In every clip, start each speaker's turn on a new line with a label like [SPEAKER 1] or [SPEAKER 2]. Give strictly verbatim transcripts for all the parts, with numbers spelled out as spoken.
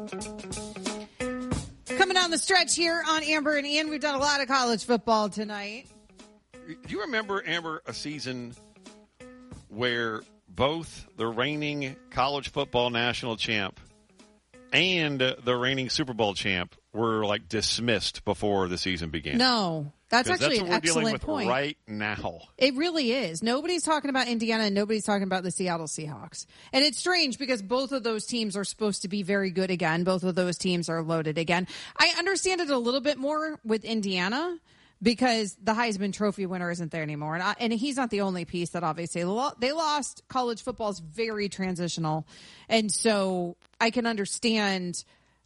[SPEAKER 1] Coming down the stretch here on Amber and Ian, we've done a lot of college football tonight.
[SPEAKER 2] Do you remember, Amber, a season where both the reigning college football national champ and the reigning Super Bowl champ were like dismissed before the season began?
[SPEAKER 1] No, that's actually
[SPEAKER 2] that's
[SPEAKER 1] an
[SPEAKER 2] what we're
[SPEAKER 1] excellent
[SPEAKER 2] dealing with
[SPEAKER 1] point.
[SPEAKER 2] Right now,
[SPEAKER 1] it really is. Nobody's talking about Indiana, and nobody's talking about the Seattle Seahawks. And it's strange because both of those teams are supposed to be very good again. Both of those teams are loaded again. I understand it a little bit more with Indiana, because the Heisman Trophy winner isn't there anymore. And, I, and he's not the only piece that obviously lo- they lost. College football is very transitional. And so I can understand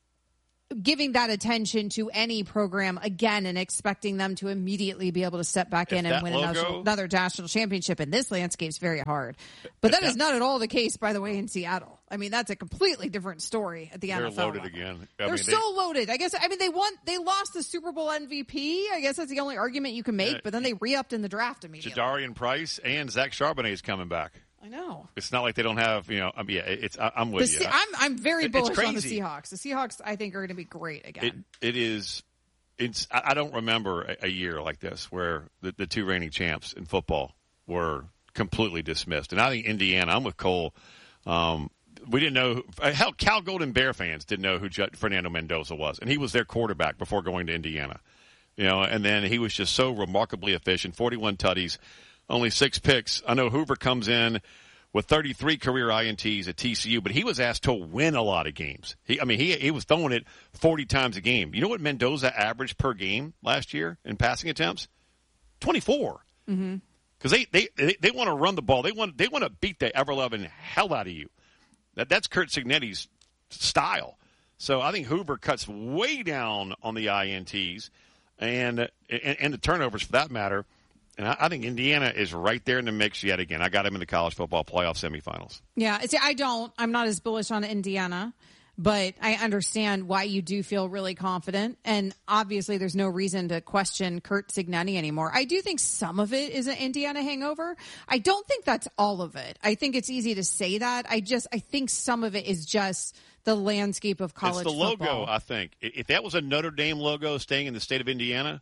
[SPEAKER 1] giving that attention to any program again and expecting them to immediately be able to step back
[SPEAKER 2] if
[SPEAKER 1] in and win
[SPEAKER 2] logo,
[SPEAKER 1] another, another national championship in this landscape is very hard. But that, that is not at all the case, by the way, in Seattle. I mean, that's a completely different story at the
[SPEAKER 2] they're
[SPEAKER 1] N F L
[SPEAKER 2] loaded
[SPEAKER 1] level.
[SPEAKER 2] again. I
[SPEAKER 1] they're
[SPEAKER 2] mean,
[SPEAKER 1] so
[SPEAKER 2] they,
[SPEAKER 1] loaded. I guess, I mean, they won, they lost the Super Bowl M V P. I guess that's the only argument you can make,
[SPEAKER 2] uh,
[SPEAKER 1] but then they re-upped in the draft immediately.
[SPEAKER 2] Jadarian Price and Zach Charbonnet is coming back.
[SPEAKER 1] I know.
[SPEAKER 2] It's not like they don't have, you know, I mean, yeah, it's, I, I'm with
[SPEAKER 1] the,
[SPEAKER 2] you.
[SPEAKER 1] I'm, I'm very
[SPEAKER 2] it,
[SPEAKER 1] bullish on the Seahawks. The Seahawks, I think, are going to be great again.
[SPEAKER 2] It, it is, it's, I, I don't remember a, a year like this where the, the two reigning champs in football were completely dismissed. And I think Indiana, I'm with Cole. Um, we didn't know, hell, Cal Golden Bear fans didn't know who Fernando Mendoza was. And he was their quarterback before going to Indiana. You know, and then he was just so remarkably efficient, forty-one tutties. Only six picks. I know Hoover comes in with thirty-three career I N Ts at T C U, but he was asked to win a lot of games. He, I mean, he he was throwing it forty times a game. You know what Mendoza averaged per game last year in passing attempts? twenty-four.
[SPEAKER 1] Mm-hmm.
[SPEAKER 2] Because they, they, they, they want to run the ball. They want they want to beat the ever-loving hell out of you. That That's Curt Cignetti's style. So I think Hoover cuts way down on the I N Ts and and, and the turnovers for that matter. And I, I think Indiana is right there in the mix yet again. I got him in the college football playoff semifinals.
[SPEAKER 1] Yeah, see, I don't. I'm not as bullish on Indiana, but I understand why you do feel really confident. And obviously, there's no reason to question Curt Cignetti anymore. I do think some of it is an Indiana hangover. I don't think that's all of it. I think it's easy to say that. I just, I think some of it is just the landscape of college football.
[SPEAKER 2] It's the logo, I think. If that was a Notre Dame logo staying in the state of Indiana,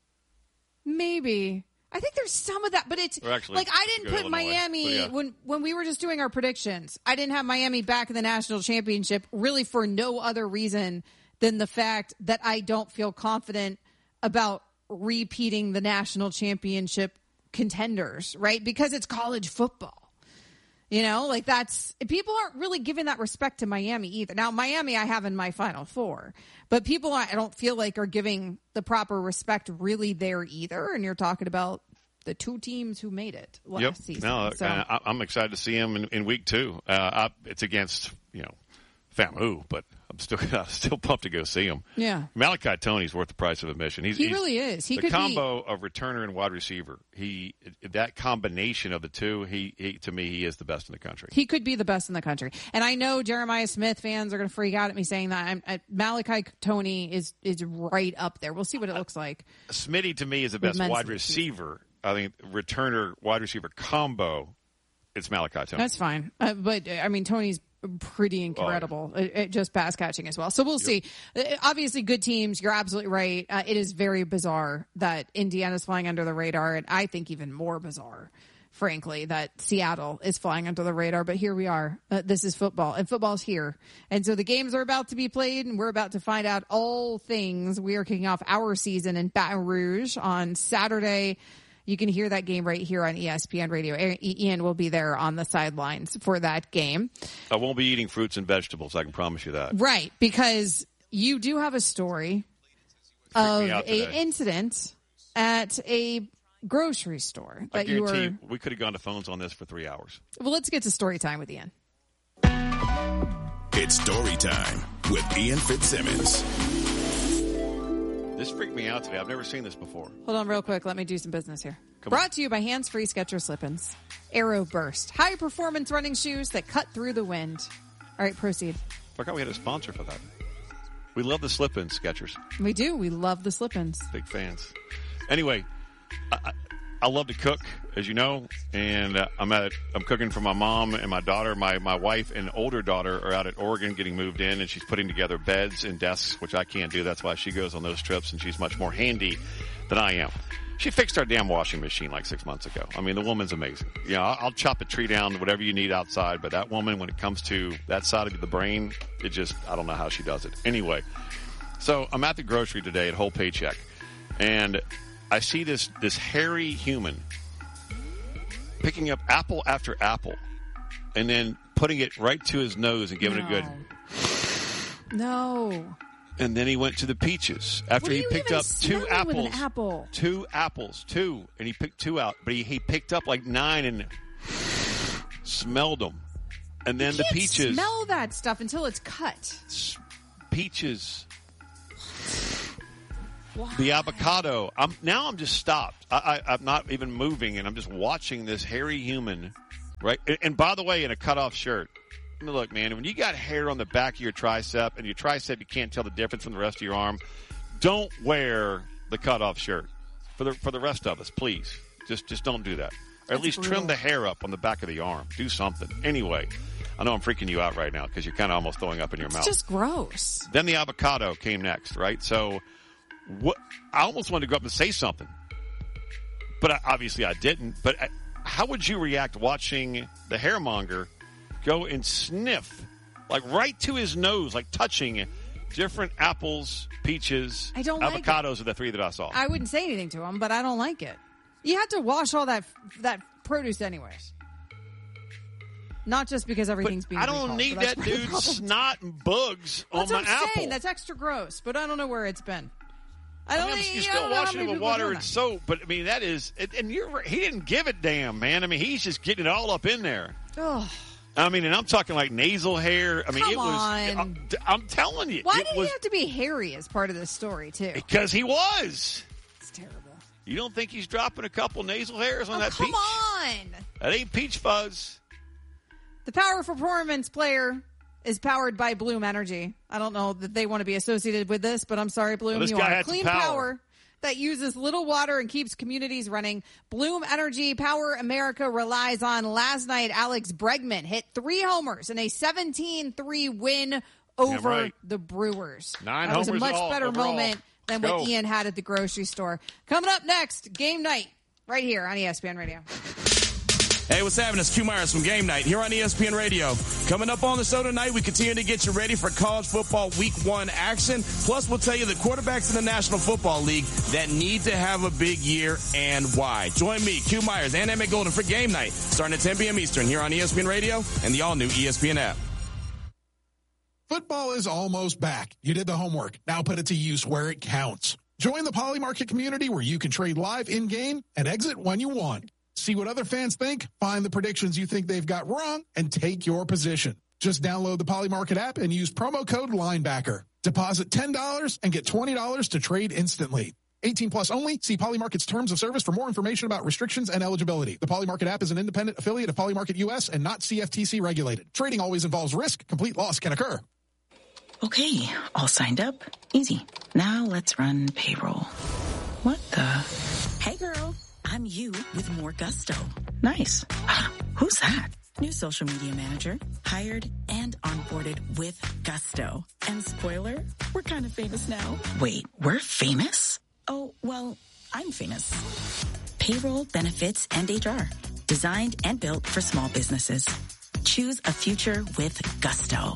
[SPEAKER 1] maybe. I think there's some of that, but it's
[SPEAKER 2] actually,
[SPEAKER 1] like I didn't put
[SPEAKER 2] Illinois,
[SPEAKER 1] Miami
[SPEAKER 2] yeah.
[SPEAKER 1] when when we were just doing our predictions. I didn't have Miami back in the national championship really for no other reason than the fact that I don't feel confident about repeating the national championship contenders, right? Because it's college football. You know, like that's people aren't really giving that respect to Miami either. Now, Miami, I have in my Final Four, but people I don't feel like are giving the proper respect really there either. And you're talking about the two teams who made it last
[SPEAKER 2] yep.
[SPEAKER 1] season.
[SPEAKER 2] No,
[SPEAKER 1] so.
[SPEAKER 2] I, I'm excited to see him in, in week two. Uh, I, it's against, you know, FAMU, but I'm still I'm still pumped to go see him.
[SPEAKER 1] Yeah,
[SPEAKER 2] Malachi Toney's worth the price of admission. He's,
[SPEAKER 1] he
[SPEAKER 2] he's,
[SPEAKER 1] really is. He
[SPEAKER 2] the
[SPEAKER 1] could
[SPEAKER 2] combo
[SPEAKER 1] be...
[SPEAKER 2] of returner and wide receiver. He that combination of the two. He, he to me, he is the best in the country.
[SPEAKER 1] He could be the best in the country. And I know Jeremiah Smith fans are going to freak out at me saying that. I'm, I, Malachi Toney is is right up there. We'll see what it looks like.
[SPEAKER 2] Smitty to me is the best wide receiver. I think returner wide receiver combo. It's Malachi Toney.
[SPEAKER 1] That's fine, uh, but I mean Toney's pretty incredible oh, yeah. just pass catching as well. So we'll yep. see. Obviously, good teams. You're absolutely right. Uh, it is very bizarre that Indiana's flying under the radar, and I think even more bizarre, frankly, that Seattle is flying under the radar. But here we are. Uh, this is football, and football's here. And so the games are about to be played, and we're about to find out all things. We are kicking off our season in Baton Rouge on Saturday. You can hear that game right here on E S P N Radio. Ian will be there on the sidelines for that game.
[SPEAKER 2] I won't be eating fruits and vegetables. I can promise you that.
[SPEAKER 1] Right, because you do have a story of an incident at a grocery store that
[SPEAKER 2] I
[SPEAKER 1] you
[SPEAKER 2] guarantee
[SPEAKER 1] were.
[SPEAKER 2] We could have gone to phones on this for three hours.
[SPEAKER 1] Well, let's get to story time with Ian.
[SPEAKER 3] It's story time with Ian Fitzsimmons.
[SPEAKER 2] This freaked me out today. I've never seen this before.
[SPEAKER 1] Hold on real quick. Let me do some business here.
[SPEAKER 2] Come
[SPEAKER 1] Brought
[SPEAKER 2] on.
[SPEAKER 1] to you by Hands Free Skechers Slip-ins. Aero Burst. High-performance running shoes that cut through the wind. All right, proceed.
[SPEAKER 2] I forgot we had a sponsor for that. We love the slip-ins, Skechers.
[SPEAKER 1] We do. We love the slip-ins.
[SPEAKER 2] Big fans. Anyway, I, I, I love to cook, as you know, and uh, I'm at I'm cooking for my mom and my daughter. My my wife and older daughter are out at Oregon getting moved in, and she's putting together beds and desks, which I can't do. That's why she goes on those trips, and she's much more handy than I am. She fixed our damn washing machine like six months ago. I mean, the woman's amazing. You know, I'll, I'll chop a tree down, whatever you need outside, but that woman, when it comes to that side of the brain, it just, I don't know how she does it. Anyway, so I'm at the grocery today at Whole Paycheck, and I see this, this hairy human picking up apple after apple and then putting it right to his nose and giving
[SPEAKER 1] no.
[SPEAKER 2] it a good...
[SPEAKER 1] No.
[SPEAKER 2] And then he went to the peaches after he picked up two apples.
[SPEAKER 1] With an apple?
[SPEAKER 2] Two apples, two, and he picked two out. But he, he picked up like nine and smelled them. And then
[SPEAKER 1] you
[SPEAKER 2] the
[SPEAKER 1] can't
[SPEAKER 2] peaches.
[SPEAKER 1] Smell that stuff until it's cut.
[SPEAKER 2] Peaches.
[SPEAKER 1] Why?
[SPEAKER 2] The avocado. I'm now. I'm just stopped. I, I, I'm not even moving, and I'm just watching this hairy human. Right. And, and by the way, in a cutoff shirt. Look, man, when you got hair on the back of your tricep and your tricep, you can't tell the difference from the rest of your arm. Don't wear the cutoff shirt for the for the rest of us, please. Just just don't do that. Or at
[SPEAKER 1] That's
[SPEAKER 2] least
[SPEAKER 1] brutal.
[SPEAKER 2] trim the hair up on the back of the arm. Do something. Anyway, I know I'm freaking you out right now because you're kind of almost throwing up in your
[SPEAKER 1] it's
[SPEAKER 2] mouth.
[SPEAKER 1] It's just gross.
[SPEAKER 2] Then the avocado came next, right? So what? I almost wanted to go up and say something, but I, obviously I didn't. But I, how would you react watching the hairmonger go and sniff, like right to his nose, like touching different apples, peaches,
[SPEAKER 1] I don't like
[SPEAKER 2] avocados
[SPEAKER 1] it.
[SPEAKER 2] are the three that I saw.
[SPEAKER 1] I wouldn't say anything to him, but I don't like it. You have to wash all that that produce anyways. Not just because everything's
[SPEAKER 2] but
[SPEAKER 1] being
[SPEAKER 2] I don't
[SPEAKER 1] recalled,
[SPEAKER 2] need
[SPEAKER 1] but that's
[SPEAKER 2] that
[SPEAKER 1] part of the
[SPEAKER 2] dude's
[SPEAKER 1] problem.
[SPEAKER 2] snot and bugs
[SPEAKER 1] That's
[SPEAKER 2] on
[SPEAKER 1] what
[SPEAKER 2] my
[SPEAKER 1] I'm
[SPEAKER 2] apple.
[SPEAKER 1] saying. That's extra gross, but I don't know where it's been. I
[SPEAKER 2] I
[SPEAKER 1] don't
[SPEAKER 2] mean,
[SPEAKER 1] think
[SPEAKER 2] you're
[SPEAKER 1] I
[SPEAKER 2] still
[SPEAKER 1] don't know how
[SPEAKER 2] washing
[SPEAKER 1] many
[SPEAKER 2] it with
[SPEAKER 1] people are
[SPEAKER 2] water
[SPEAKER 1] doing
[SPEAKER 2] and
[SPEAKER 1] that.
[SPEAKER 2] soap, but I mean that is, and you're he didn't give a damn, man. I mean he's just getting it all up in there.
[SPEAKER 1] Ugh.
[SPEAKER 2] I mean, and I'm talking like nasal hair. I mean,
[SPEAKER 1] Come
[SPEAKER 2] it was.
[SPEAKER 1] on.
[SPEAKER 2] I'm, I'm telling you,
[SPEAKER 1] Why
[SPEAKER 2] it
[SPEAKER 1] did
[SPEAKER 2] was
[SPEAKER 1] he have to be hairy as part of this story too?
[SPEAKER 2] because he was.
[SPEAKER 1] It's terrible.
[SPEAKER 2] You don't think he's dropping a couple nasal hairs on
[SPEAKER 1] Oh,
[SPEAKER 2] that
[SPEAKER 1] come
[SPEAKER 2] peach?
[SPEAKER 1] on.
[SPEAKER 2] That ain't peach fuzz.
[SPEAKER 1] The Power Performance player is powered by Bloom Energy. I don't know that they want to be associated with this, but I'm sorry, Bloom.
[SPEAKER 2] Well, this
[SPEAKER 1] you
[SPEAKER 2] guy
[SPEAKER 1] are
[SPEAKER 2] had some
[SPEAKER 1] clean
[SPEAKER 2] power.
[SPEAKER 1] power that uses little water and keeps communities running. Bloom Energy Power America relies on. Last night, Alex Bregman hit three homers in a seventeen three win over
[SPEAKER 2] right.
[SPEAKER 1] the Brewers.
[SPEAKER 2] Nine
[SPEAKER 1] that was a
[SPEAKER 2] homers
[SPEAKER 1] much
[SPEAKER 2] all-
[SPEAKER 1] better
[SPEAKER 2] overall.
[SPEAKER 1] moment than
[SPEAKER 2] Let's
[SPEAKER 1] what
[SPEAKER 2] go.
[SPEAKER 1] Ian had at the grocery store. Coming up next, game night right here on E S P N Radio.
[SPEAKER 4] Hey, what's happening? It's Q Myers from Game Night here on E S P N Radio. Coming up on the show tonight, we continue to get you ready for college football week one action. Plus, we'll tell you the quarterbacks in the National Football League that need to have a big year and why. Join me, Q Myers, and Emmett Golden for Game Night, starting at ten p.m. Eastern here on E S P N Radio and the all-new E S P N app.
[SPEAKER 5] Football is almost back. You did the homework. Now put it to use where it counts. Join the Poly Market community where you can trade live in-game and exit when you want. See what other fans think, find the predictions you think they've got wrong, and take your position. Just download the Poly Market app and use promo code Linebacker. Deposit ten dollars and get twenty dollars to trade instantly. eighteen plus only. See Poly Market's terms of service for more information about restrictions and eligibility. The Poly Market app is an independent affiliate of Poly Market U S and not C F T C regulated. Trading always involves risk. Complete loss can occur.
[SPEAKER 6] Okay, all signed up. Easy. Now let's run payroll. What the? Hey girl, I'm you with more gusto. Nice. Who's that? New social media manager, hired and onboarded with gusto. And spoiler, we're kind of famous now. Wait, we're famous? Oh, well, I'm famous. Payroll, benefits, and H R. Designed and built for small businesses. Choose a future with gusto.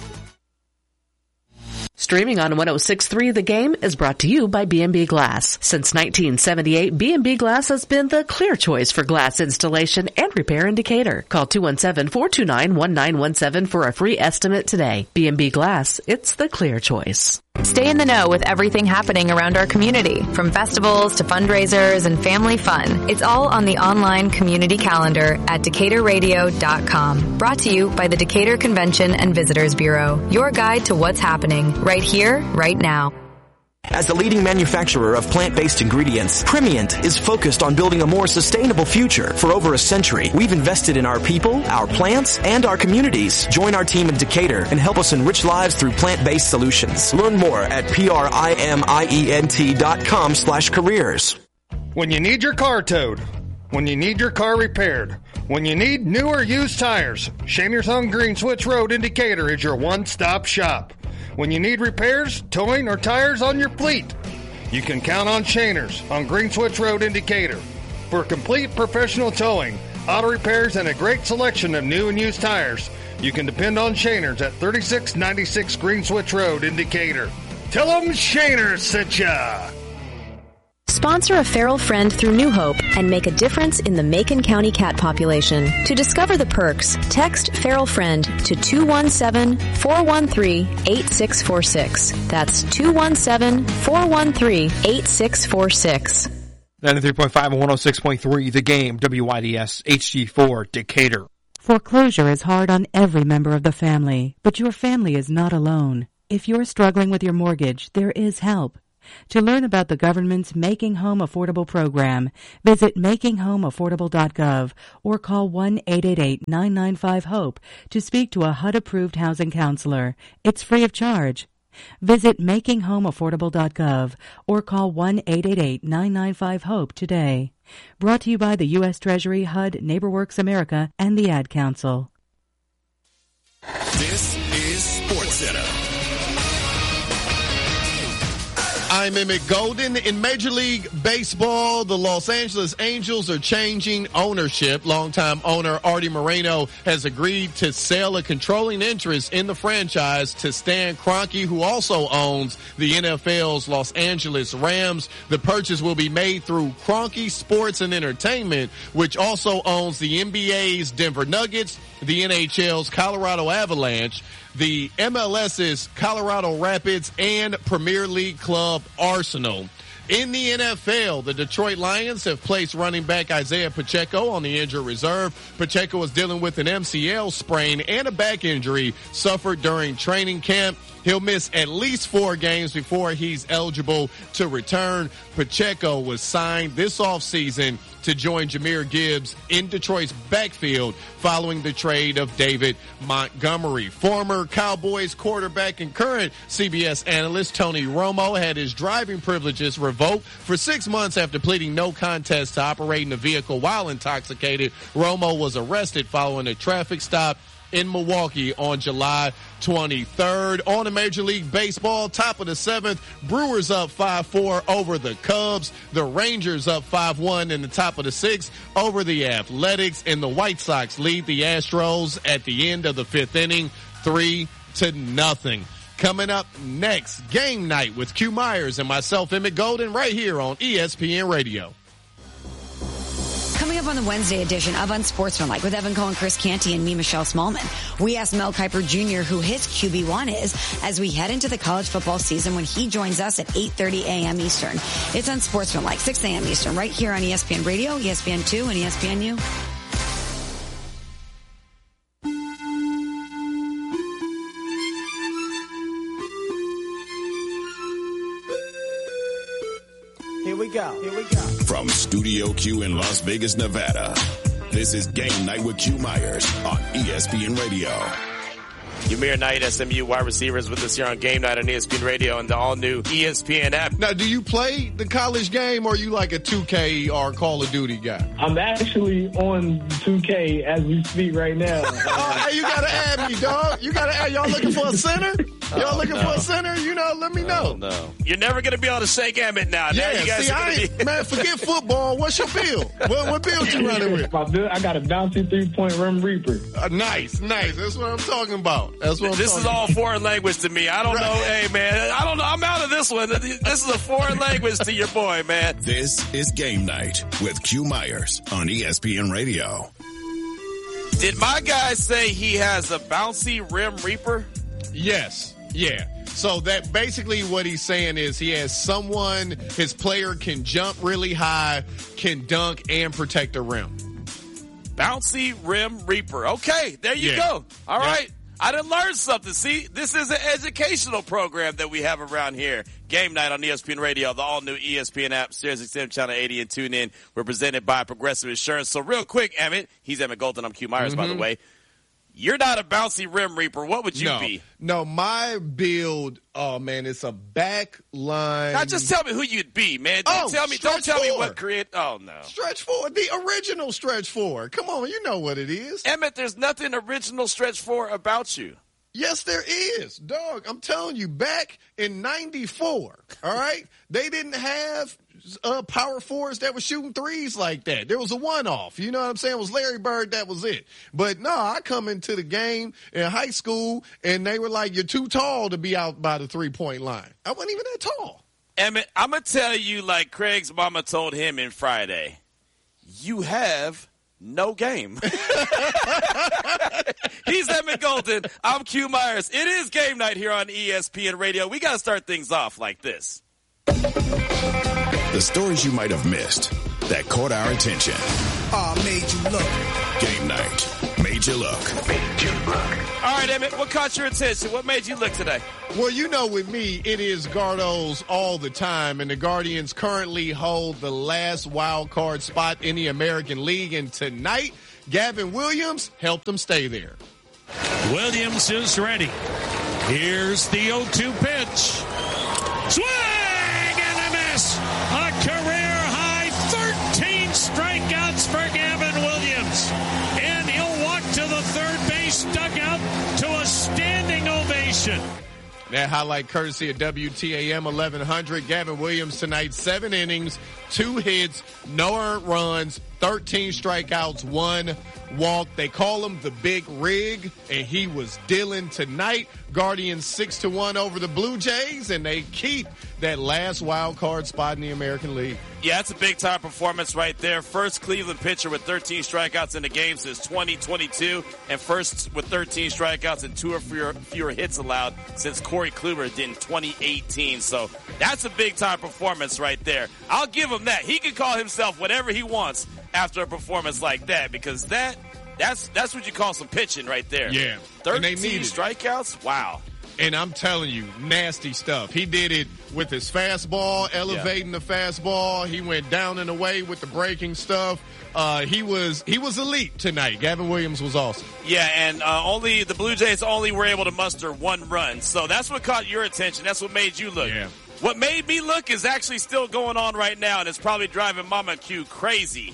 [SPEAKER 7] Streaming on one oh six point three The Game is brought to you by B and B Glass. Since nineteen seventy-eight, B and B Glass has been the clear choice for glass installation and repair in Decatur. Call two one seven, four two nine, one nine one seven for a free estimate today. B and B Glass, it's the clear choice.
[SPEAKER 8] Stay in the know with everything happening around our community, from festivals to fundraisers and family fun. It's all on the online community calendar at Decatur Radio dot com. Brought to you by the Decatur Convention and Visitors Bureau. Your guide to what's happening right here, right now.
[SPEAKER 9] As the leading manufacturer of plant-based ingredients, Primient is focused on building a more sustainable future. For over a century, we've invested in our people, our plants, and our communities. Join our team in Decatur and help us enrich lives through plant-based solutions. Learn more at P-R-I-M-I-E-N-T dot com slash careers.
[SPEAKER 10] When you need your car towed, When you need your car repaired, when you need new or used tires, Shaner's on Green Switch Road in Decatur is your one-stop shop. When you need repairs, towing, or tires on your fleet, you can count on Shaner's on Green Switch Road in Decatur. For complete professional towing, auto repairs, and a great selection of new and used tires, you can depend on Shaner's at thirty-six ninety-six Green Switch Road in Decatur. Tell them Shaner's sent ya!
[SPEAKER 11] Sponsor a feral friend through New Hope and make a difference in the Macon County cat population. To discover the perks, text feral friend to two one seven, four one three, eight six four six. That's two one seven, four one three, eight six four six.
[SPEAKER 12] ninety-three point five and one oh six point three, The Game, W I D S, H G four, Decatur.
[SPEAKER 13] Foreclosure is hard on every member of the family, but your family is not alone. If you're struggling with your mortgage, there is help. To learn about the government's Making Home Affordable program, visit making home affordable dot gov or call one eight eight eight, nine nine five, HOPE to speak to a H U D-approved housing counselor. It's free of charge. Visit making home affordable dot gov or call one eight eight eight, nine nine five, HOPE today. Brought to you by the U S Treasury, H U D, NeighborWorks America, and the Ad Council.
[SPEAKER 3] This is SportsCenter.
[SPEAKER 14] I'm Emmett Golden. In Major League Baseball, the Los Angeles Angels are changing ownership. Longtime owner Artie Moreno has agreed to sell a controlling interest in the franchise to Stan Kroenke, who also owns the N F L's Los Angeles Rams. The purchase will be made through Kroenke Sports and Entertainment, which also owns the N B A's Denver Nuggets, the N H L's Colorado Avalanche, the M L S's Colorado Rapids, and Premier League club Arsenal. In the N F L, the Detroit Lions have placed running back Isaiah Pacheco on the injured reserve. Pacheco is dealing with an M C L sprain and a back injury suffered during training camp. He'll miss at least four games before he's eligible to return. Pacheco was signed this offseason to join Jahmyr Gibbs in Detroit's backfield following the trade of David Montgomery. Former Cowboys quarterback and current C B S analyst Tony Romo had his driving privileges revoked for six months after pleading no contest to operating a vehicle while intoxicated. Romo was arrested following a traffic stop in Milwaukee on July twenty-third. On to Major League Baseball, top of the seventh, Brewers up five four over the Cubs. The Rangers up five one in the top of the sixth over the Athletics. And the White Sox lead the Astros at the end of the fifth inning, three to nothing. Coming up next, Game Night with Q Myers and myself, Emmett Golden, right here on E S P N Radio.
[SPEAKER 15] Coming up on the Wednesday edition of Unsportsmanlike with Evan Cohen, Chris Canty, and me, Michelle Smallman, we asked Mel Kiper Junior who his Q B one is as we head into the college football season when he joins us at eight thirty a.m. Eastern. It's Unsportsmanlike, six a.m. Eastern, right here on E S P N Radio, E S P N two, and E S P N U.
[SPEAKER 16] Here we go. Here we go.
[SPEAKER 3] From Studio Q in Las Vegas, Nevada, this is Game Night with Q Myers on E S P N Radio.
[SPEAKER 4] Ymir Knight, S M U wide receivers with us here on Game Night on E S P N Radio and the all-new E S P N app.
[SPEAKER 14] Now, do you play the college game or are you like a two K or Call of Duty guy?
[SPEAKER 16] I'm actually on two K as we speak right now.
[SPEAKER 14] Oh, hey, you gotta add me, dog. You gotta add. Y'all looking for a center? Y'all
[SPEAKER 4] Oh,
[SPEAKER 14] looking
[SPEAKER 4] no.
[SPEAKER 14] for a center? You know, let me know.
[SPEAKER 4] Oh, no. You're never going to be able to shake Emmett now.
[SPEAKER 14] Yeah,
[SPEAKER 4] now you guys
[SPEAKER 14] see,
[SPEAKER 4] are
[SPEAKER 14] I
[SPEAKER 4] gonna
[SPEAKER 14] ain't,
[SPEAKER 4] be...
[SPEAKER 14] man, forget football. What's your bill? What, what bill you running with?
[SPEAKER 16] My bill, I got a bouncy three-point rim reaper.
[SPEAKER 14] Uh, nice, nice. That's what I'm talking about. That's what I'm
[SPEAKER 4] This
[SPEAKER 14] talking
[SPEAKER 4] is all foreign language to me. I don't know. Hey, man, I don't know. I'm out of this one. This is a foreign language to your boy, man.
[SPEAKER 3] This is Game Night with Q Myers on E S P N Radio.
[SPEAKER 4] Did my guy say he has a bouncy rim reaper?
[SPEAKER 14] Yes. Yeah. So that basically what he's saying is he has someone, his player can jump really high, can dunk, and protect the rim.
[SPEAKER 4] Bouncy rim reaper. Okay, there you
[SPEAKER 14] Yeah.
[SPEAKER 4] go. All
[SPEAKER 14] Yeah.
[SPEAKER 4] right. I done learned something. See, this is an educational program that we have around here. Game Night on E S P N Radio, the all-new E S P N app, Sirius X M Channel eighty, and tune in. We're presented by Progressive Insurance. So real quick, Emmett, he's Emmett Golden. I'm Q Myers,
[SPEAKER 14] Mm-hmm.
[SPEAKER 4] by the way. You're not a bouncy rim reaper. What would you
[SPEAKER 14] no,
[SPEAKER 4] be?
[SPEAKER 14] No, my build, oh, man, it's a back line.
[SPEAKER 4] Now, just tell me who you'd be, man. Don't
[SPEAKER 14] oh,
[SPEAKER 4] tell me Don't tell
[SPEAKER 14] four.
[SPEAKER 4] me what create. Oh, no.
[SPEAKER 14] Stretch four, the original stretch four. Come on, you know what it is.
[SPEAKER 4] Emmett, there's nothing original stretch four about you.
[SPEAKER 14] Yes, there is. Dog, I'm telling you, back in ninety-four, all right, they didn't have uh, power fours that were shooting threes like that. There was a one-off. You know what I'm saying? It was Larry Bird, that was it. But, no, I come into the game in high school, and they were like, you're too tall to be out by the three-point line. I wasn't even that tall.
[SPEAKER 4] Emmett, I'm going to tell you like Craig's mama told him in Friday, you have no game. He's Emmett Golden. I'm Q Myers. It is game night here on E S P N Radio. We got to start things off like this.
[SPEAKER 3] The stories you might have missed that caught our attention.
[SPEAKER 17] Oh, made you look.
[SPEAKER 3] Game night. Made you look. Made you look.
[SPEAKER 4] All right, Emmett, what caught your attention? What made you look today?
[SPEAKER 14] Well, you know, with me, it is Gardos all the time, and the Guardians currently hold the last wild card spot in the American League, and tonight, Gavin Williams helped them stay there.
[SPEAKER 18] Williams is ready. Here's the oh two pitch. Swing and a miss. A career-high thirteen strikeouts for Gavin Williams. And he'll walk to the third base dugout to a standing ovation.
[SPEAKER 14] That highlight courtesy of W T A M eleven hundred. Gavin Williams tonight, seven innings, two hits, no earned runs, thirteen strikeouts, one walk. They call him the Big Rig, and he was dealing tonight. Guardians six to one over the Blue Jays, and they keep that last wild card spot in the American League.
[SPEAKER 4] Yeah, that's a big-time performance right there. First Cleveland pitcher with thirteen strikeouts in the game since twenty twenty-two, and first with thirteen strikeouts and two or fewer, fewer hits allowed since Corey Kluber did in twenty eighteen. So that's a big-time performance right there. I'll give him that. He can call himself whatever he wants after a performance like that, because that that's that's what you call some pitching right there.
[SPEAKER 14] Yeah.
[SPEAKER 4] thirteen strikeouts? Wow.
[SPEAKER 14] And I'm telling you, nasty stuff. He did it with his fastball, elevating yeah. the fastball. He went down and away with the breaking stuff. Uh, he was he was elite tonight. Gavin Williams was awesome.
[SPEAKER 4] Yeah, and uh, only the Blue Jays only were able to muster one run. So that's what caught your attention. That's what made you look.
[SPEAKER 14] Yeah.
[SPEAKER 4] What made me look is actually still going on right now, and it's probably driving Mama Q crazy.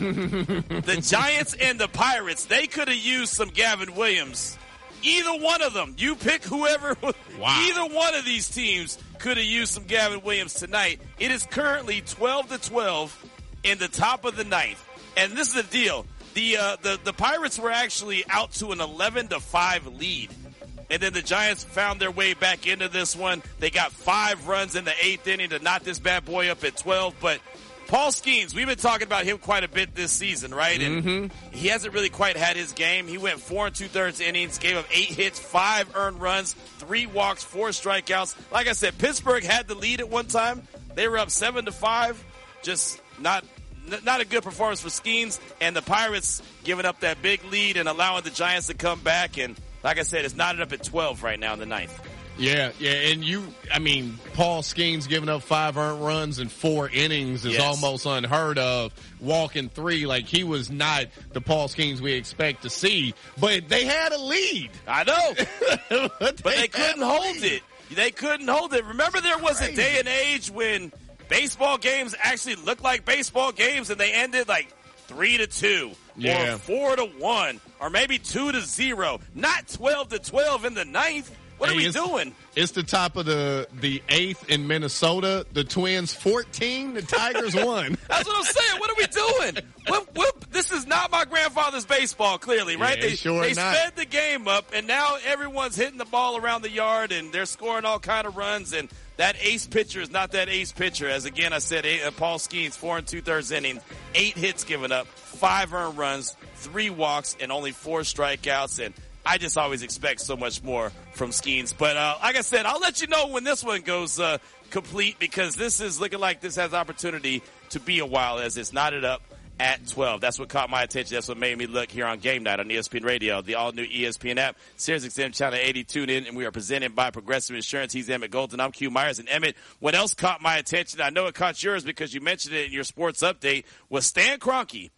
[SPEAKER 4] The Giants and the Pirates, they could have used some Gavin Williams. Either one of them. You pick whoever.
[SPEAKER 14] Wow.
[SPEAKER 4] Either one of these teams could have used some Gavin Williams tonight. It is currently twelve to twelve in the top of the ninth. And this is the deal. The, uh, the, the Pirates were actually out to an eleven to five lead. And then the Giants found their way back into this one. They got five runs in the eighth inning to knock this bad boy up at twelve. But Paul Skeens, we've been talking about him quite a bit this season, right? And
[SPEAKER 14] mm-hmm.
[SPEAKER 4] he hasn't really quite had his game. He went four and two-thirds innings, gave up eight hits, five earned runs, three walks, four strikeouts. Like I said, Pittsburgh had the lead at one time. They were up seven to five. Just not not a good performance for Skeens. And the Pirates giving up that big lead and allowing the Giants to come back. And like I said, it's knotted up at twelve right now in the ninth.
[SPEAKER 14] Yeah, yeah, and you, I mean, Paul Skeens giving up five earned runs in four innings is
[SPEAKER 4] yes.
[SPEAKER 14] almost unheard of. Walking three, like he was not the Paul Skeens we expect to see, but they had a lead.
[SPEAKER 4] I know, but they, but they couldn't hold it. They couldn't hold it. Remember, there was Crazy. a day and age when baseball games actually looked like baseball games, and they ended like three to two,
[SPEAKER 14] yeah.
[SPEAKER 4] or four to one, or maybe two to zero. Not twelve to twelve in the ninth. What
[SPEAKER 14] hey,
[SPEAKER 4] are we
[SPEAKER 14] it's,
[SPEAKER 4] doing?
[SPEAKER 14] It's the top of the, the eighth in Minnesota. The Twins fourteen, the Tigers one.
[SPEAKER 4] That's what I'm saying. What are we doing? What, what, this is not my grandfather's baseball, clearly, right?
[SPEAKER 14] Yeah,
[SPEAKER 4] they
[SPEAKER 14] sure
[SPEAKER 4] they
[SPEAKER 14] not.
[SPEAKER 4] sped the game up, and now everyone's hitting the ball around the yard, and they're scoring all kind of runs, and that ace pitcher is not that ace pitcher. As, again, I said, eight, uh, Paul Skeens, four and two-thirds innings, eight hits given up, five earned runs, three walks, and only four strikeouts, and I just always expect so much more from Skeens. But uh, like I said, I'll let you know when this one goes uh, complete, because this is looking like this has opportunity to be a while, as it's knotted up at twelve. That's what caught my attention. That's what made me look here on Game Night on E S P N Radio, the all-new E S P N app, Sirius X M Channel eighty. Tune in, and we are presented by Progressive Insurance. He's Emmett Golden. I'm Q Myers. And Emmett, what else caught my attention? I know it caught yours because you mentioned it in your sports update, was Stan Kroenke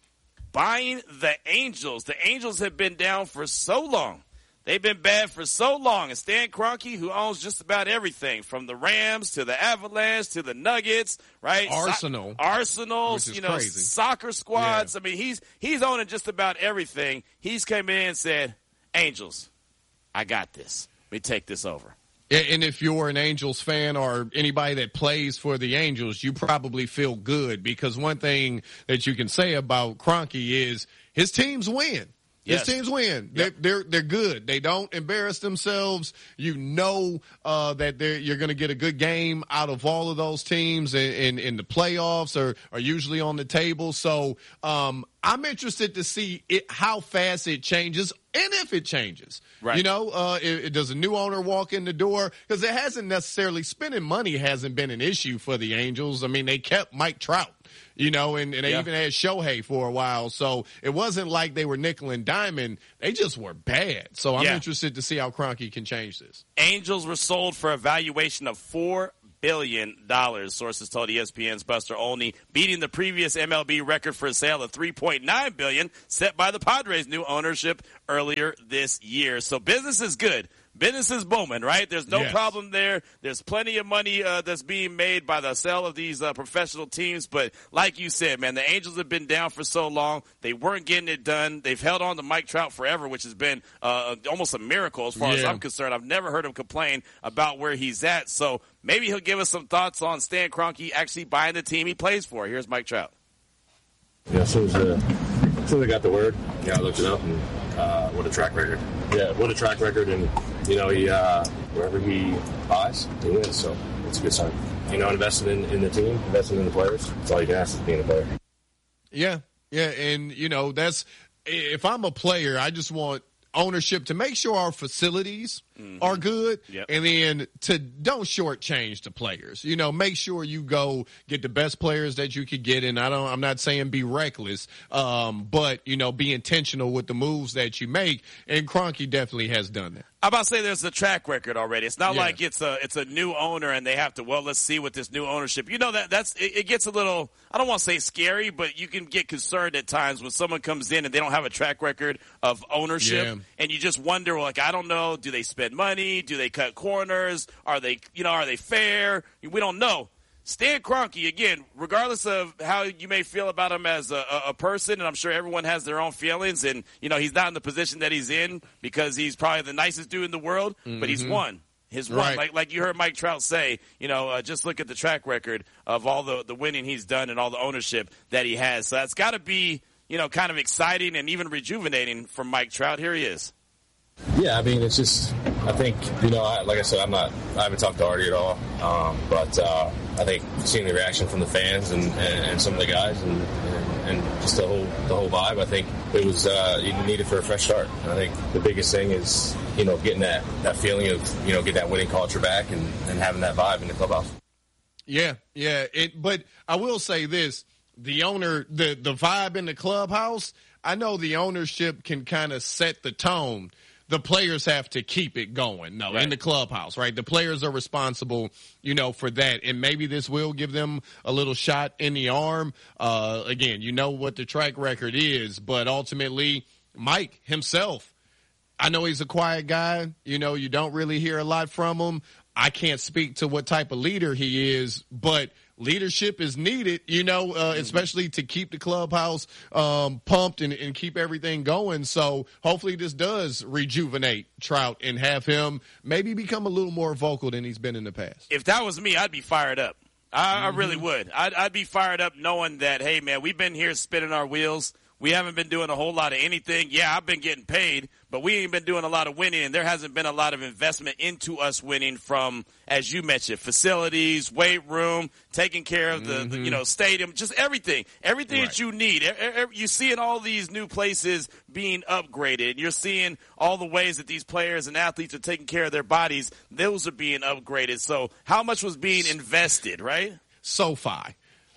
[SPEAKER 4] buying the Angels. The Angels have been down for so long. They've been bad for so long. And Stan Kroenke, who owns just about everything, from the Rams to the Avalanche to the Nuggets, right?
[SPEAKER 14] Arsenal.
[SPEAKER 4] So- Arsenals, you know,
[SPEAKER 14] crazy.
[SPEAKER 4] soccer squads.
[SPEAKER 14] Yeah.
[SPEAKER 4] I mean, he's he's owning just about everything. He's come in and said, Angels, I got this. Let me take this over.
[SPEAKER 14] And if you're an Angels fan or anybody that plays for the Angels, you probably feel good, because one thing that you can say about Kroenke is his teams win. His
[SPEAKER 4] Yes.
[SPEAKER 14] teams win.
[SPEAKER 4] Yep.
[SPEAKER 14] They're, they're they're good. They don't embarrass themselves. You know uh, that they're, you're going to get a good game out of all of those teams, and in, in, in the playoffs are, are usually on the table. So um, I'm interested to see it, how fast it changes, and if it changes.
[SPEAKER 4] Right.
[SPEAKER 14] You know, uh, it, it, does a new owner walk in the door? Because it hasn't necessarily, spending money hasn't been an issue for the Angels. I mean, they kept Mike Trout. You know, and, and they
[SPEAKER 4] Yeah.
[SPEAKER 14] even had Shohei for a while. So it wasn't like they were nickel and diamond. They just were bad. So I'm
[SPEAKER 4] Yeah.
[SPEAKER 14] interested to see how Kroenke can change this.
[SPEAKER 4] Angels were sold for a valuation of four billion dollars, sources told E S P N's Buster Olney, beating the previous M L B record for a sale of three point nine billion dollars set by the Padres' new ownership earlier this year. So business is good. Business is booming, right? There's no
[SPEAKER 14] Yes.
[SPEAKER 4] problem there. There's plenty of money uh, that's being made by the sale of these uh, professional teams. But like you said, man, the Angels have been down for so long. They weren't getting it done. They've held on to Mike Trout forever, which has been uh, almost a miracle as far as
[SPEAKER 14] Yeah.
[SPEAKER 4] I'm concerned. I've never heard him complain about where he's at. So maybe he'll give us some thoughts on Stan Kroenke actually buying the team he plays for. Here's Mike Trout.
[SPEAKER 19] Yeah, as soon as, uh, as soon as I got the word, yeah, I looked it up, and uh, what a track record. Yeah, what a track record, and, you know, he uh, wherever he buys, he wins, so it's a good sign. You know, investing in, in the team, investing in the players, that's all you can ask is being a player.
[SPEAKER 14] Yeah, yeah, and, you know, that's – if I'm a player, I just want ownership to make sure our facilities mm-hmm. are good,
[SPEAKER 4] yep.
[SPEAKER 14] and then to don't shortchange the players. You know, make sure you go get the best players that you could get, and I don't. I'm not saying be reckless, um, but you know, be intentional with the moves that you make. And Kroenke definitely has done that.
[SPEAKER 4] I'm about to say there's a track record already. It's not
[SPEAKER 14] Yeah.
[SPEAKER 4] like it's a it's a new owner and they have to, well, let's see what this new ownership. You know, that that's it, it gets a little, I don't want to say scary, but you can get concerned at times when someone comes in and they don't have a track record of ownership,
[SPEAKER 14] Yeah.
[SPEAKER 4] and you just wonder, like, I don't know, do they spend money? Do they cut corners? Are they, you know, are they fair? We don't know. Stan Kroenke, again, regardless of how you may feel about him as a, a person, and I'm sure everyone has their own feelings, and, you know, he's not in the position that he's in because he's probably the nicest dude in the world, mm-hmm. but he's won. His one,
[SPEAKER 14] Right.
[SPEAKER 4] like like you heard Mike Trout say, you know, uh, just look at the track record of all the, the winning he's done and all the ownership that he has. So that's got to be, you know, kind of exciting and even rejuvenating for Mike Trout. Here he is.
[SPEAKER 19] Yeah, I mean, it's just, I think, you know, I, like I said, I'm not, I haven't talked to Artie at all, um, but uh, I think seeing the reaction from the fans and, and, and some of the guys and, and, and just the whole the whole vibe, I think it was uh, needed for a fresh start. I think the biggest thing is, you know, getting that, that feeling of, you know, get that winning culture back and, and having that vibe in the clubhouse.
[SPEAKER 14] Yeah, yeah. It, but I will say this, the owner, the, the vibe in the clubhouse, I know the ownership can kind of set the tone. The players have to keep it going, no,
[SPEAKER 4] right.
[SPEAKER 14] in the clubhouse, right? The players are responsible, you know, for that. And maybe this will give them a little shot in the arm. Uh, again, you know what the track record is, but ultimately, Mike himself, I know he's a quiet guy. You know, you don't really hear a lot from him. I can't speak to what type of leader he is, but leadership is needed, you know, uh, especially to keep the clubhouse um, pumped and, and keep everything going. So hopefully this does rejuvenate Trout and have him maybe become a little more vocal than he's been in the past.
[SPEAKER 4] If that was me, I'd be fired up. I, mm-hmm. I really would. I'd, I'd be fired up knowing that, hey, man, we've been here spinning our wheels. We haven't been doing a whole lot of anything. Yeah, I've been getting paid, but we ain't been doing a lot of winning, and there hasn't been a lot of investment into us winning from, as you mentioned, facilities, weight room, taking care of the, mm-hmm. the you know, stadium, just everything. Everything right. that you need. You're seeing all these new places being upgraded. You're seeing all the ways that these players and athletes are taking care of their bodies. Those are being upgraded. So how much was being invested, right?
[SPEAKER 14] SoFi.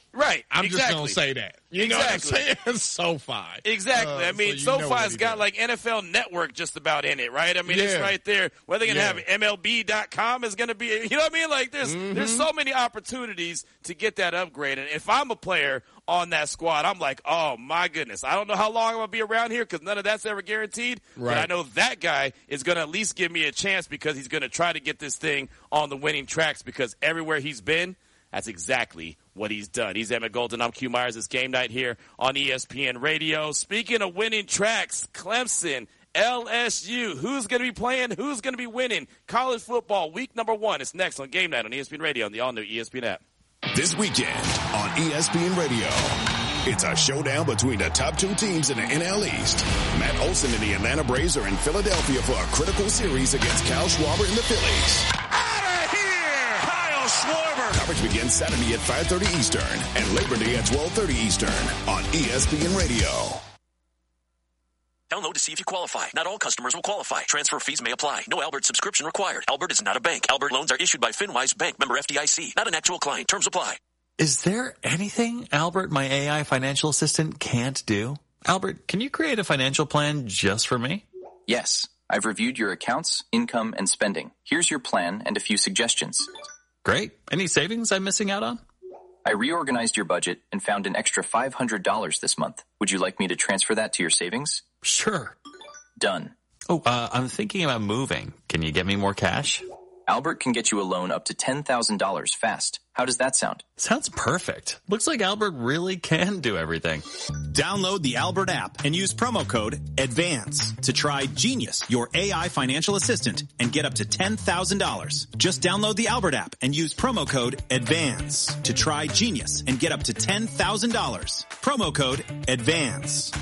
[SPEAKER 4] Right.
[SPEAKER 14] I'm
[SPEAKER 4] exactly.
[SPEAKER 14] just going to say that. You know
[SPEAKER 4] exactly.
[SPEAKER 14] what I'm saying? SoFi.
[SPEAKER 4] Exactly.
[SPEAKER 14] Uh,
[SPEAKER 4] I mean,
[SPEAKER 14] so you know
[SPEAKER 4] SoFi's got like N F L Network just about in it, right? I mean,
[SPEAKER 14] yeah.
[SPEAKER 4] it's right there. Whether they're going to
[SPEAKER 14] yeah.
[SPEAKER 4] have M L B dot com is going to be, you know what I mean? Like, there's
[SPEAKER 14] mm-hmm.
[SPEAKER 4] there's so many opportunities to get that upgrade. And if I'm a player on that squad, I'm like, oh, my goodness. I don't know how long I'm going to be around here because none of that's ever guaranteed.
[SPEAKER 14] Right.
[SPEAKER 4] But I know that guy is going to at least give me a chance because he's going to try to get this thing on the winning tracks because everywhere he's been, that's exactly what he's done. He's Emmett Golden. I'm Q Myers. It's game night here on E S P N Radio. Speaking of winning tracks, Clemson, L S U. Who's going to be playing? Who's going to be winning? College football week number one. It's next on Game Night on E S P N Radio and the all-new E S P N app.
[SPEAKER 3] This weekend on E S P N Radio, it's a showdown between the top two teams in the N L East. Matt Olson and the Atlanta Braves are in Philadelphia for a critical series against Kyle Schwarber and the Phillies.
[SPEAKER 18] Out of here! Kyle Schwarber!
[SPEAKER 3] Coverage begins Saturday at five thirty Eastern and Labor Day at twelve thirty Eastern on E S P N Radio.
[SPEAKER 20] Download to see if you qualify. Not all customers will qualify. Transfer fees may apply. No Albert subscription required. Albert is not a bank. Albert loans are issued by FinWise Bank, member F D I C. Not an actual client. Terms apply.
[SPEAKER 21] Is there anything Albert, my A I financial assistant, can't do? Albert, can you create a financial plan just for me?
[SPEAKER 22] Yes. I've reviewed your accounts, income, and spending. Here's your plan and a few suggestions.
[SPEAKER 21] Great. Any savings I'm missing out on?
[SPEAKER 22] I reorganized your budget and found an extra five hundred dollars this month. Would you like me to transfer that to your savings?
[SPEAKER 21] Sure.
[SPEAKER 22] Done.
[SPEAKER 21] Oh, uh, I'm thinking about moving. Can you get me more cash?
[SPEAKER 22] Albert can get you a loan up to ten thousand dollars fast. How does that sound?
[SPEAKER 21] Sounds perfect. Looks like Albert really can do everything.
[SPEAKER 23] Download the Albert app and use promo code ADVANCE to try Genius, your A I financial assistant, and get up to ten thousand dollars. Just download the Albert app and use promo code ADVANCE to try Genius and get up to ten thousand dollars. Promo code ADVANCE.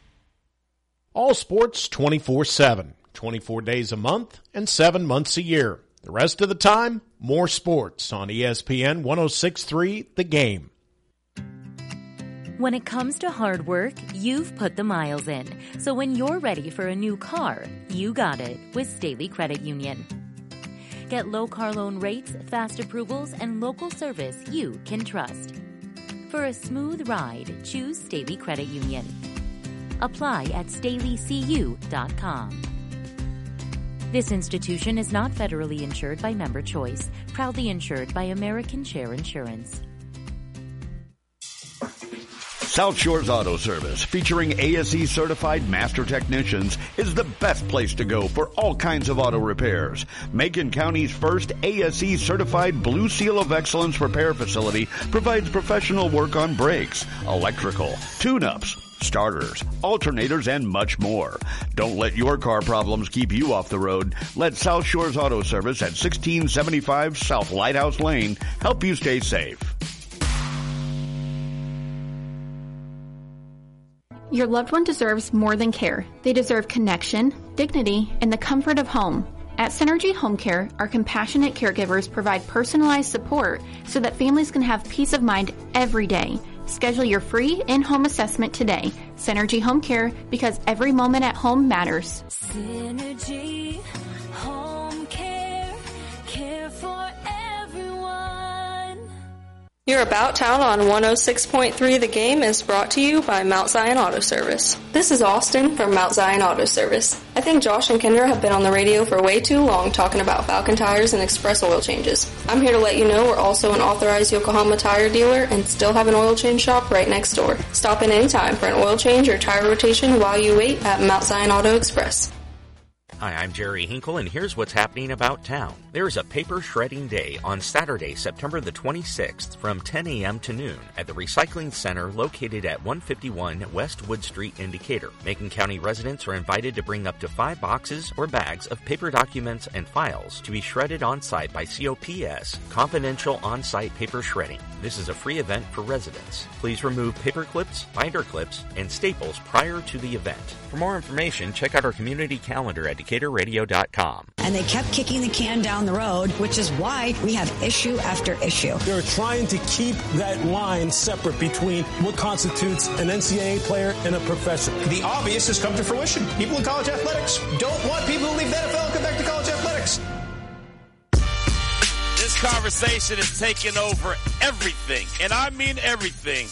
[SPEAKER 24] All sports twenty-four seven, twenty-four days a month and seven months a year. The rest of the time, more sports on E S P N one oh six point three The Game.
[SPEAKER 25] When it comes to hard work, you've put the miles in. So when you're ready for a new car, you got it with Staley Credit Union. Get low car loan rates, fast approvals, and local service you can trust. For a smooth ride, choose Staley Credit Union. Apply at staley c u dot com. This institution is not federally insured by Member Choice, proudly insured by American Share Insurance.
[SPEAKER 26] South Shores Auto Service, featuring A S E certified master technicians, is the best place to go for all kinds of auto repairs. Macon County's first A S E certified Blue Seal of Excellence repair facility provides professional work on brakes, electrical, tune-ups, starters, alternators, and much more. Don't let your car problems keep you off the road. Let South Shores Auto Service at sixteen seventy-five South Lighthouse Lane help you stay safe.
[SPEAKER 27] Your loved one deserves more than care. They deserve connection, dignity, and the comfort of home. At Synergy Home Care, our compassionate caregivers provide personalized support so that families can have peace of mind every day. Schedule your free in-home assessment today. Synergy Home Care, because every moment at home matters.
[SPEAKER 28] Synergy Home Care, care for everyone.
[SPEAKER 29] Your About Town on one oh six point three The Game is brought to you by Mount Zion Auto Service. This is Austin from Mount Zion Auto Service. I think Josh and Kendra have been on the radio for way too long talking about Falcon tires and express oil changes. I'm here to let you know we're also an authorized Yokohama tire dealer and still have an oil change shop right next door. Stop in anytime for an oil change or tire rotation while you wait at Mount Zion Auto Express.
[SPEAKER 30] Hi, I'm Jerry Hinkle, and here's what's happening about town. There is a paper shredding day on Saturday, September the twenty-sixth from ten a.m. to noon at the Recycling Center located at one fifty-one West Wood Street in Decatur. Macon County residents are invited to bring up to five boxes or bags of paper documents and files to be shredded on-site by C O P S, Confidential On-Site Paper Shredding. This is a free event for residents. Please remove paper clips, binder clips, and staples prior to the event. For more information, check out our community calendar at decatur radio dot com.
[SPEAKER 15] And they kept kicking the can down the road, which is why we have issue after issue.
[SPEAKER 31] They're trying to keep that line separate between what constitutes an N C double A player and a professional.
[SPEAKER 32] The obvious has come to fruition. People in college athletics don't want people who leave the N F L and come back to college athletics.
[SPEAKER 33] This
[SPEAKER 4] conversation is taking over everything, and I mean everything.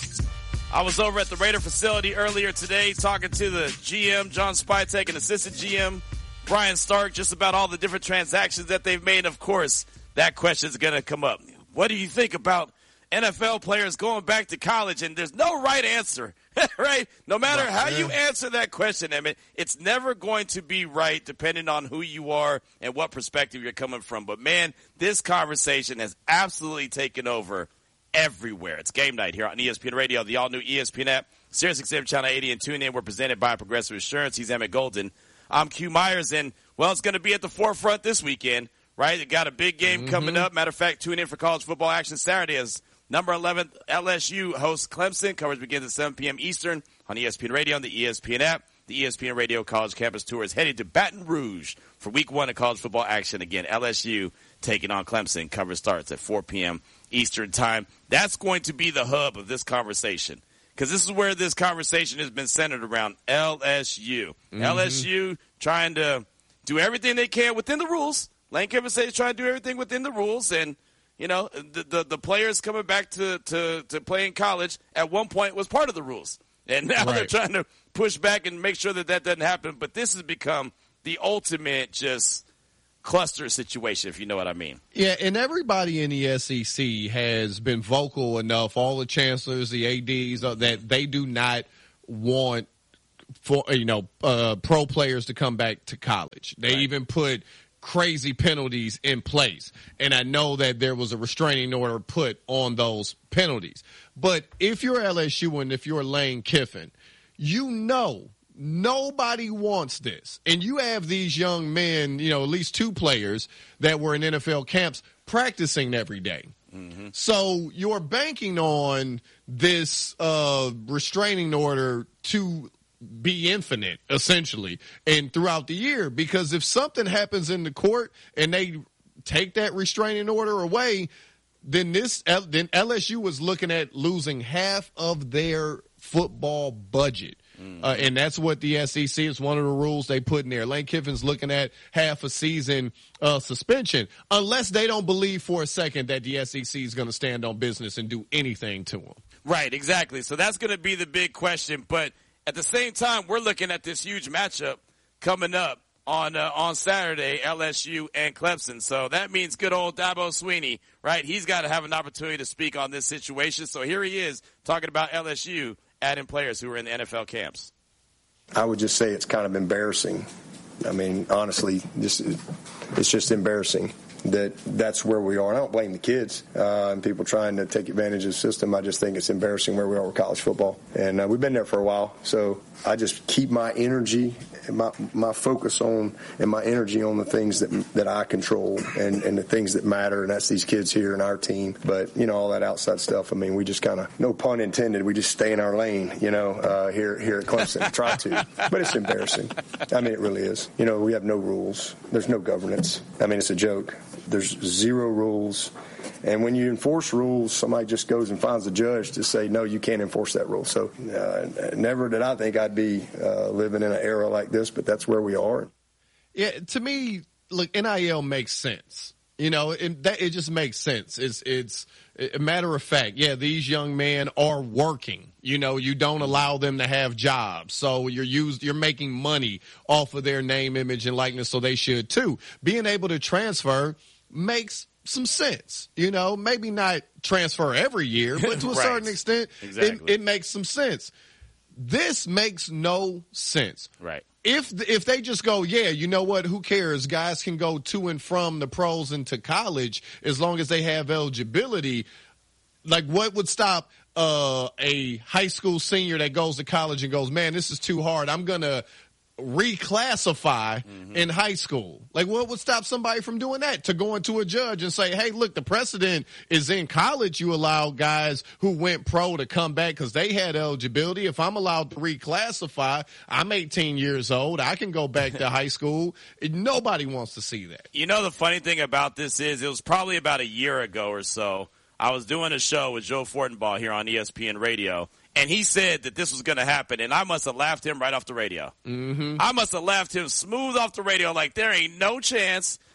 [SPEAKER 4] I was over at the Raider facility earlier today talking to the G M, John Spytek, and assistant G M, Brian Stark, just about all the different transactions that they've made. Of course, that question is going to come up. What do you think about N F L players going back to college? And there's no right answer, right? No matter
[SPEAKER 14] Right,
[SPEAKER 4] how
[SPEAKER 14] yeah.
[SPEAKER 4] you answer that question, Emmett, it's never going to be right depending on who you are and what perspective you're coming from. But, man, this conversation has absolutely taken over everywhere. It's game night here on E S P N Radio, the all-new E S P N app, SiriusXM Channel eighty, and tune in. We're presented by Progressive Insurance. He's Emmett Golden. I'm Q Myers, and, well, it's going to be at the forefront this weekend, right? They got a big game
[SPEAKER 14] Mm-hmm.
[SPEAKER 4] coming up. Matter of fact, tune in for college football action Saturday as number eleven L S U hosts Clemson. Coverage begins at seven p.m. Eastern on E S P N Radio and the E S P N app. The E S P N Radio College Campus Tour is headed to Baton Rouge for week one of college football action. Again, L S U taking on Clemson. Coverage starts at four p.m. Eastern time. That's going to be the hub of this conversation because this is where this conversation has been centered around L S U.
[SPEAKER 14] Mm-hmm.
[SPEAKER 4] L S U trying to do everything they can within the rules. Lane Kiffin says trying to do everything within the rules, and you know the the, the players coming back to, to, to play in college at one point was part of the rules, and now
[SPEAKER 14] Right.
[SPEAKER 4] they're trying to push back and make sure that that doesn't happen. But this has become the ultimate just cluster situation, if you know what I mean.
[SPEAKER 14] Yeah, and everybody in the S E C has been vocal enough, all the chancellors, the A Ds, uh, that they do not want for you know uh, pro players to come back to college. They
[SPEAKER 4] Right.
[SPEAKER 14] even put crazy penalties in place, and I know that there was a restraining order put on those penalties. But if you're L S U and if you're Lane Kiffin, you know nobody wants this. And you have these young men, you know, at least two players that were in N F L camps practicing every day.
[SPEAKER 4] Mm-hmm.
[SPEAKER 14] So you're banking on this uh, restraining order to be infinite, essentially, and throughout the year. Because if something happens in the court and they take that restraining order away, then this then L S U was looking at losing half of their football budget. Uh, and that's what the S E C is one of the rules they put in there. Lane Kiffin's looking at half a season uh, suspension, unless they don't believe for a second that the S E C is going to stand on business and do anything to them.
[SPEAKER 4] Right, exactly. So that's going to be the big question. But at the same time, we're looking at this huge matchup coming up on uh, on Saturday, L S U and Clemson. So that means good old Dabo Sweeney, right? He's got to have an opportunity to speak on this situation. So here he is talking about L S U adding players who are in the N F L camps.
[SPEAKER 1] I would just say it's kind of embarrassing. I mean, honestly, this is, it's just embarrassing that that's where we are. And I don't blame the kids uh, and people trying to take advantage of the system. I just think it's embarrassing where we are with college football. And uh, we've been there for a while. So I just keep my energy and my, my focus on and my energy on the things that that I control and, and the things that matter. And that's these kids here and our team. But, you know, all that outside stuff, I mean, we just kind of, no pun intended, we just stay in our lane, you know, uh, here, here at Clemson. Try to. But it's embarrassing. I mean, it really is. You know, we have no rules. There's no governance. I mean, it's a joke. There's zero rules. And when you enforce rules, somebody just goes and finds a judge to say, no, you can't enforce that rule. So uh, never did I think I'd be uh, living in an era like this, but that's where we are.
[SPEAKER 14] Yeah, to me, look, N I L makes sense. You know, it, that, it just makes sense. It's, it's a matter of fact. Yeah, these young men are working. You know, you don't allow them to have jobs. So you're used, you're making money off of their name, image, and likeness. So they should too. Being able to transfer makes some sense. You know, maybe not transfer every year, but to a
[SPEAKER 4] Right.
[SPEAKER 14] certain extent,
[SPEAKER 4] Exactly.
[SPEAKER 14] it, it makes some sense. This makes no sense.
[SPEAKER 4] Right.
[SPEAKER 14] If if they just go, yeah, you know what, who cares? Guys can go to and from the pros into college as long as they have eligibility. Like, what would stop uh, a high school senior that goes to college and goes, man, this is too hard, I'm going to reclassify
[SPEAKER 4] Mm-hmm.
[SPEAKER 14] in high school? Like, what would stop somebody from doing that? To going to a judge and say, hey, look, the precedent is in college. You allow guys who went pro to come back because they had eligibility. If I'm allowed to reclassify, I'm eighteen years old. I can go back to high school. Nobody wants to see that.
[SPEAKER 4] You know, the funny thing about this is it was probably about a year ago or so. I was doing a show with Joe Fortenbaugh here on E S P N Radio, and he said that this was going to happen, and I must have laughed him right off the radio.
[SPEAKER 14] Mm-hmm.
[SPEAKER 4] I must have laughed him smooth off the radio like there ain't no chance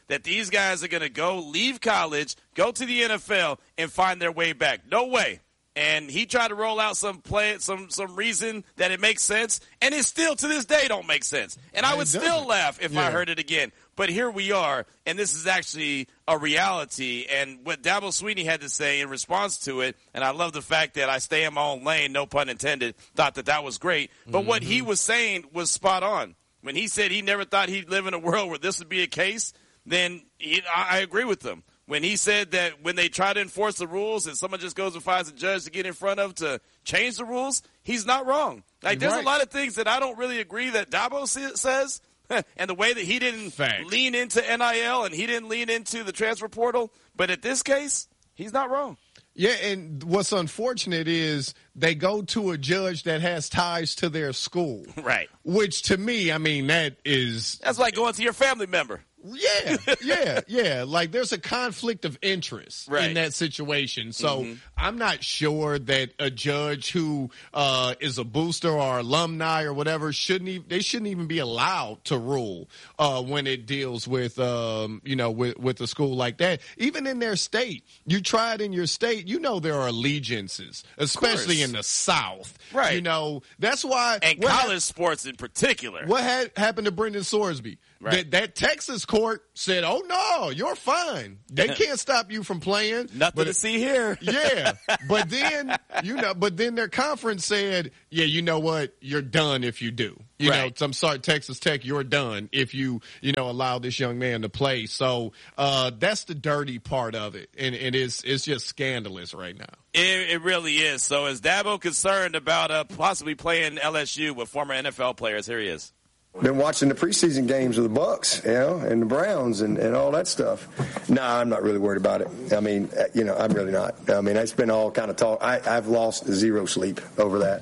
[SPEAKER 4] that these guys are going to go leave college, go to the N F L, and find their way back. No way. And he tried to roll out some play, some some reason that it makes sense, and it still to this day don't make sense. And I would still laugh if yeah. I heard it again. But here we are, and this is actually a reality. And what Dabo Swinney had to say in response to it, and I love the fact that I stay in my own lane, no pun intended, thought that that was great. But mm-hmm. what he was saying was spot on. When he said he never thought he'd live in a world where this would be a case, then he, I, I agree with him. When he said that when they try to enforce the rules and someone just goes and finds a judge to get in front of to change the rules, he's not wrong. Like, there's right. a lot of things that I don't really agree that Dabo says, and the way that he didn't Facts. lean into N I L and he didn't lean into the transfer portal. But at this case, he's not wrong.
[SPEAKER 14] Yeah, and what's unfortunate is they go to a judge that has ties to their school.
[SPEAKER 4] Right.
[SPEAKER 14] Which, to me, I mean, that is...
[SPEAKER 4] That's like going to your family member.
[SPEAKER 14] Yeah, yeah, yeah. Like, there's a conflict of interest right. in that situation. So mm-hmm. I'm not sure that a judge who uh, is a booster or alumni or whatever shouldn't even, they shouldn't even be allowed to rule uh, when it deals with, um, you know, with, with a school like that. Even in their state, you try it in your state, you know, there are allegiances, especially in the South.
[SPEAKER 4] Right.
[SPEAKER 14] You know, that's why.
[SPEAKER 4] And college ha- sports in particular.
[SPEAKER 14] What had happened to Brendan Sorsby? Right. That, that Texas court said, oh, no, you're fine. They can't stop you from playing.
[SPEAKER 4] Nothing
[SPEAKER 14] but,
[SPEAKER 4] to see here.
[SPEAKER 14] Yeah. But then, you know, but then their conference said, yeah, you know what? You're done if you do. You right. know, I'm sorry, Texas Tech, you're done if you, you know, allow this young man to play. So uh, that's the dirty part of it. And it is, it's just scandalous right now.
[SPEAKER 4] It, it really is. So is Dabo concerned about uh, possibly playing L S U with former N F L players? Here he is.
[SPEAKER 1] Been watching the preseason games of the Bucks, you know, and the Browns and, and all that stuff. Nah, I'm not really worried about it. I mean, you know, I'm really not. I mean, it's been all kind of talk. I, I've lost zero sleep over that.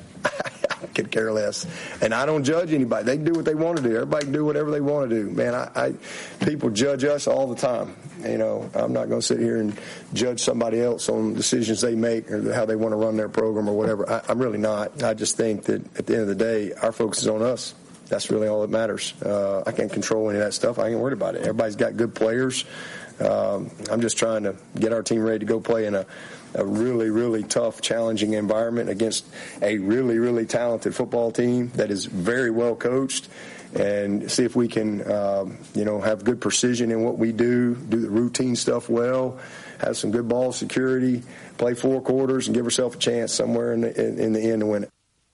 [SPEAKER 1] I could care less. And I don't judge anybody. They can do what they want to do. Everybody can do whatever they want to do. Man, I, I people judge us all the time. You know, I'm not going to sit here and judge somebody else on decisions they make or how they want to run their program or whatever. I, I'm really not. I just think that at the end of the day, our focus is on us. That's really all that matters. Uh, I can't control any of that stuff. I ain't worried about it. Everybody's got good players. Um, I'm just trying to get our team ready to go play in a, a really, really tough, challenging environment against a really, really talented football team that is very well coached, and see if we can, um, you know, have good precision in what we do, do the routine stuff well, have some good ball security, play four quarters, and give ourselves a chance somewhere in the, in, in the end to win it.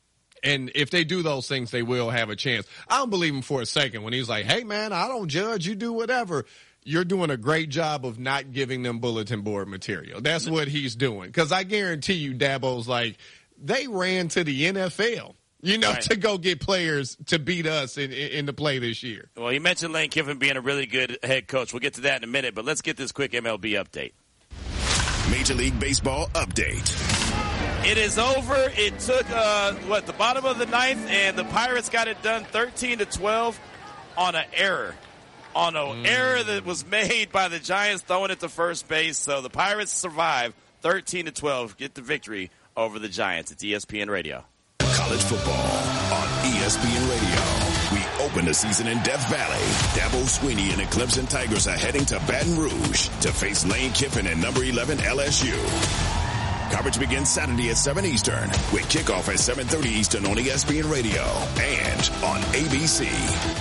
[SPEAKER 14] And if they do those things, they will have a chance. I don't believe him for a second when he's like, hey, man, I don't judge. You do whatever. You're doing a great job of not giving them bulletin board material. That's what he's doing. Because I guarantee you Dabo's like, they ran to the N F L, you know, right. to go get players to beat us in, in, in the play this year.
[SPEAKER 4] Well, you mentioned Lane Kiffin being a really good head coach. We'll get to that in a minute, but let's get this quick M L B update.
[SPEAKER 3] Major League Baseball update.
[SPEAKER 4] It is over. It took, uh, what, the bottom of the ninth, and the Pirates got it done thirteen to twelve on an error. On an mm. error that was made by the Giants throwing it to first base. So the Pirates survive thirteen to twelve, get the victory over the Giants. It's E S P N Radio.
[SPEAKER 3] College football on E S P N Radio. We open the season in Death Valley. Dabo Swinney and the Clemson Tigers are heading to Baton Rouge to face Lane Kiffin and number eleven L S U. Coverage begins Saturday at seven Eastern with kickoff at seven thirty Eastern on E S P N Radio and on A B C.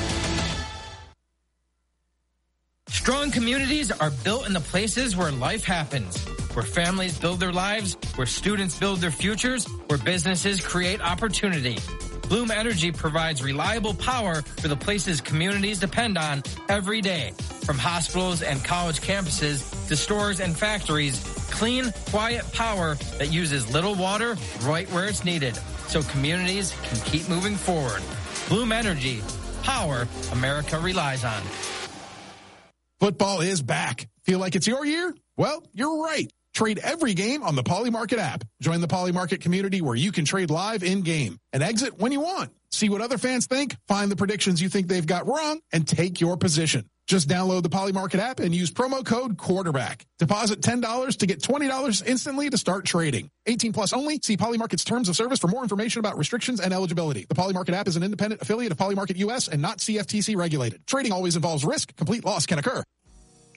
[SPEAKER 2] Strong communities are built in the places where life happens, where families build their lives, where students build their futures, where businesses create opportunity. Bloom Energy provides reliable power for the places communities depend on every day. From hospitals and college campuses to stores and factories, clean, quiet power that uses little water right where it's needed so communities can keep moving forward. Bloom Energy, power America relies on.
[SPEAKER 5] Football is back. Feel like it's your year? Well, you're right. Trade every game on the Poly Market app. Join the Poly Market community where you can trade live in-game and exit when you want. See what other fans think, find the predictions you think they've got wrong, and take your position. Just download the Poly Market app and use promo code quarterback. Deposit ten dollars to get twenty dollars instantly to start trading. eighteen plus only. See Poly Market's terms of service for more information about restrictions and eligibility. The Poly Market app is an independent affiliate of Poly Market U S and not C F T C regulated. Trading always involves risk. Complete loss can occur.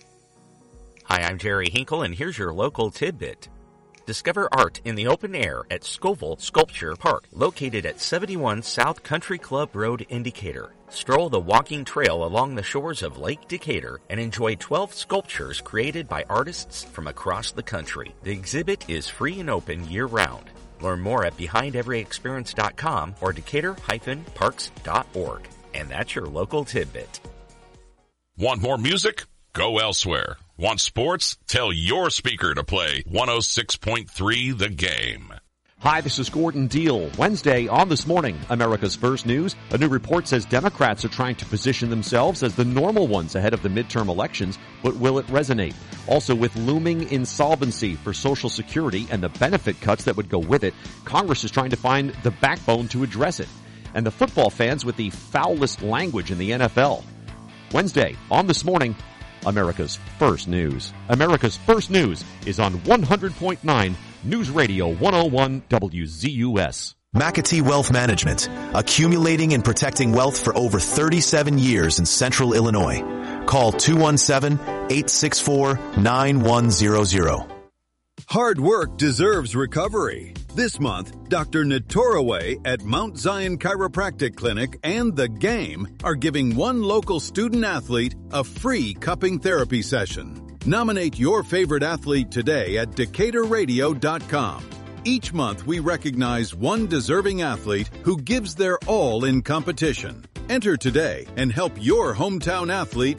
[SPEAKER 30] Hi, I'm Jerry Hinkle, and here's your local tidbit. Discover art in the open air at Scoville Sculpture Park, located at seventy-one South Country Club Road in Decatur. Stroll the walking trail along the shores of Lake Decatur and enjoy twelve sculptures created by artists from across the country. The exhibit is free and open year-round. Learn more at behind every experience dot com or decatur dash parks dot org. And that's your local tidbit.
[SPEAKER 6] Want more music? Go elsewhere. Want sports? Tell your speaker to play one oh six point three The Game.
[SPEAKER 7] Hi, this is Gordon Deal. Wednesday on This Morning, America's First News. A new report says Democrats are trying to position themselves as the normal ones ahead of the midterm elections, but will it resonate? Also, with looming insolvency for Social Security and the benefit cuts that would go with it, Congress is trying to find the backbone to address it. And the football fans with the foulest language in the N F L. Wednesday on This Morning, America's First News. America's First News is on one hundred point nine News Radio one oh one W Z U S.
[SPEAKER 8] McAtee Wealth Management, accumulating and protecting wealth for over thirty-seven years in central Illinois. Call two one seven, eight six four, nine one zero zero.
[SPEAKER 9] Hard work deserves recovery. This month, Doctor Natoraway at Mount Zion Chiropractic Clinic and The Game are giving one local student athlete a free cupping therapy session. Nominate your favorite athlete today at decatur radio dot com. Each month, we recognize one deserving athlete who gives their all in competition. Enter today and help your hometown athlete